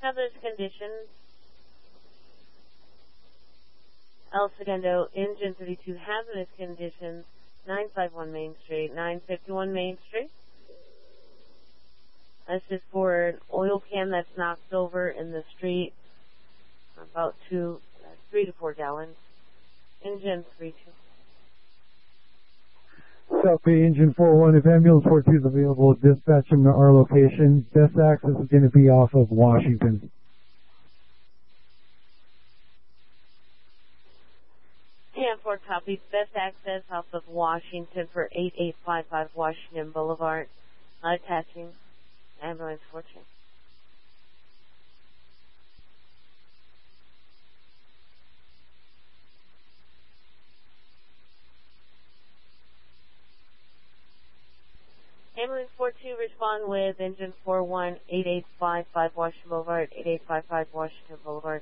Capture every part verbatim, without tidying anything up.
Hazardous conditions. El Segundo, engine thirty-two, hazardous conditions, nine fifty-one Main Street, nine fifty-one Main Street. This is for an oil can that's knocked over in the street, about two, uh, three to four gallons. Engine three two. South Bay Engine four one, if ambulance four two is available, dispatch them to our location. Best access is going to be off of Washington. And four copies, best access off of Washington for eighty-eight fifty-five Washington Boulevard. Attaching ambulance four two. Ambulance four two, respond with engine four one, eighty-eight fifty-five Washington Boulevard, eighty-eight fifty-five Washington Boulevard.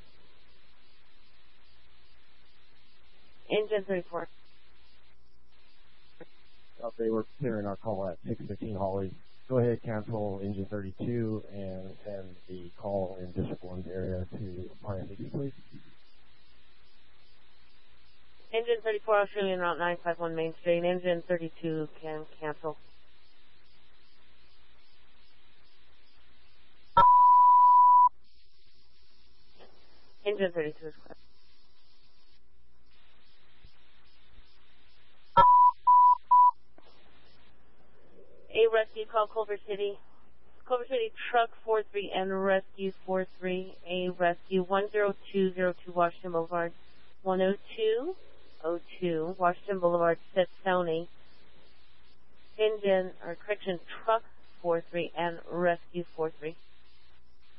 Engine thirty-four. South Bay, we're clearing our call at six fifteen Holly. Go ahead, cancel engine thirty-two and send the call in District one's area to R F eighty, please. Engine thirty-four, Australian Route nine fifty-one Main Street. Engine thirty-two can cancel. Engine thirty-two is clear. A rescue call Culver City. Culver City Truck four three and Rescue four three. A rescue one zero two zero two Washington Boulevard. one oh two oh two Washington Boulevard, Stone. Engine, or correction, Truck four three and Rescue four three.